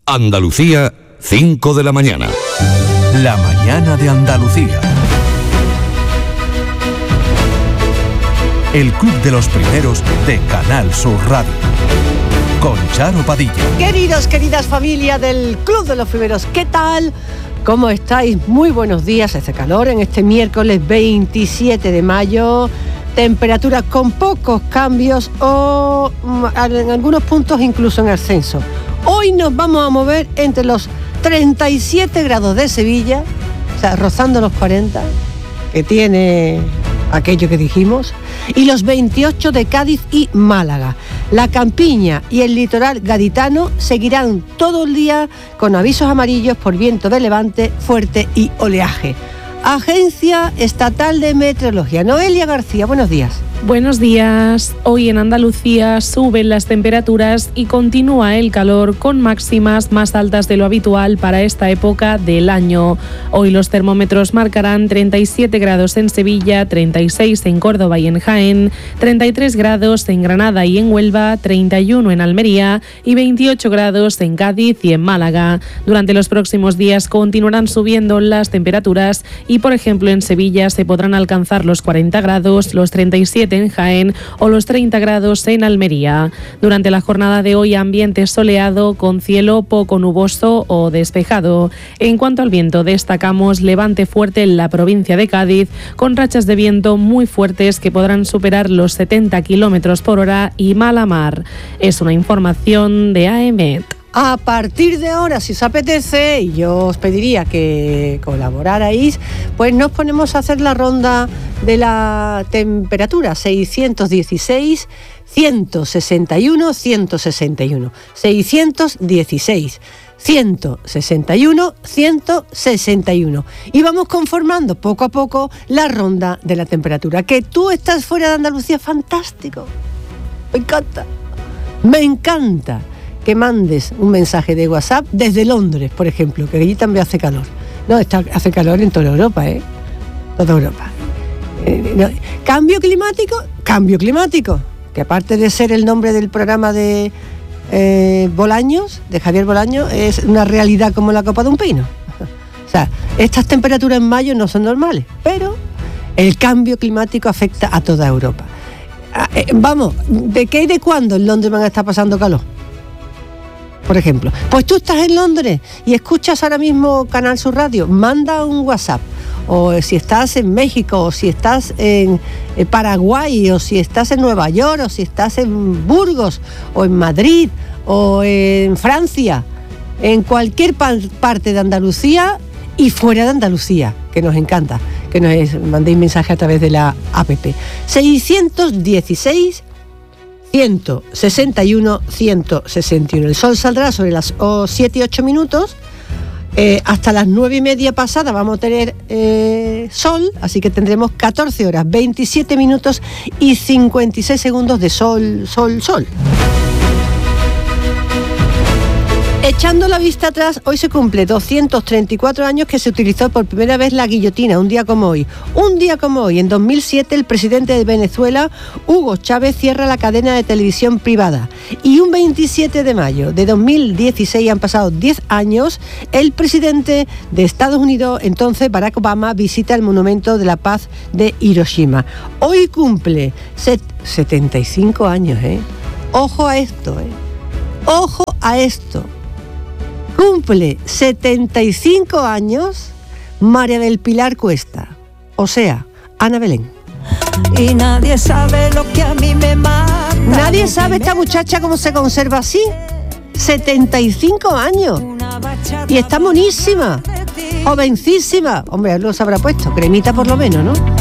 Andalucía, 5 de la mañana. La mañana de Andalucía. El Club de los Primeros de Canal Sur Radio. Con Charo Padilla. Queridas familia del Club de los Primeros, ¿qué tal? ¿Cómo estáis? Muy buenos días. Hace calor en este miércoles 27 de mayo. Temperaturas con pocos cambios o en algunos puntos incluso en ascenso. Hoy nos vamos a mover entre los 37 grados de Sevilla, o sea, rozando los 40, que tiene aquello que dijimos, y los 28 de Cádiz y Málaga. La campiña y el litoral gaditano seguirán todo el día con avisos amarillos por viento de levante fuerte y oleaje. Agencia Estatal de Meteorología. Noelia García, buenos días. Buenos días. Hoy en Andalucía suben las temperaturas y continúa el calor con máximas más altas de lo habitual para esta época del año. Hoy los termómetros marcarán 37 grados en Sevilla, 36 en Córdoba y en Jaén, 33 grados en Granada y en Huelva, 31 en Almería y 28 grados en Cádiz y en Málaga. Durante los próximos días continuarán subiendo las temperaturas y, por ejemplo, en Sevilla se podrán alcanzar los 40 grados, los 37 en Jaén o los 30 grados en Almería. Durante la jornada de hoy, ambiente soleado con cielo poco nuboso o despejado. En cuanto al viento, destacamos levante fuerte en la provincia de Cádiz, con rachas de viento muy fuertes que podrán superar los 70 kilómetros por hora y mala mar. Es una información de AEMET. A partir de ahora, si os apetece, y yo os pediría que colaborarais, pues nos ponemos a hacer la ronda de la temperatura. 616, 161, 161. 616, 161, 161. Y vamos conformando poco a poco la ronda de la temperatura. Que tú estás fuera de Andalucía, fantástico. Me encanta que mandes un mensaje de WhatsApp desde Londres, por ejemplo, que allí también hace calor. No, hace calor en toda Europa, Toda Europa. Cambio climático, que aparte de ser el nombre del programa de Bolaños, de Javier Bolaños, es una realidad como la copa de un pino. O sea, estas temperaturas en mayo no son normales, pero el cambio climático afecta a toda Europa. Vamos, ¿de qué y de cuándo en Londres van a estar pasando calor? Por ejemplo, pues tú estás en Londres y escuchas ahora mismo Canal Sur Radio, manda un WhatsApp. O si estás en México, o si estás en Paraguay, o si estás en Nueva York, o si estás en Burgos, o en Madrid, o en Francia, en cualquier parte de Andalucía y fuera de Andalucía, que nos encanta, que nos mandéis mensaje a través de la APP. 616 161, 161. El sol saldrá sobre las 7 y 8 minutos. Hasta las 9:30 pasadas vamos a tener sol, así que tendremos 14 horas, 27 minutos y 56 segundos de sol. Echando la vista atrás, hoy se cumple 234 años que se utilizó por primera vez la guillotina, un día como hoy. Un día como hoy, en 2007, el presidente de Venezuela, Hugo Chávez, cierra la cadena de televisión privada. Y un 27 de mayo de 2016, han pasado 10 años, el presidente de Estados Unidos, entonces Barack Obama, visita el Monumento de la Paz de Hiroshima. Hoy cumple 75 años, Ojo a esto, Ojo a esto. Cumple 75 años María del Pilar Cuesta, o sea, Ana Belén. Y nadie sabe lo que a mí me mata. Nadie sabe esta muchacha cómo se conserva así. 75 años. Y está monísima, jovencísima. Hombre, lo se habrá puesto, cremita por lo menos, ¿no?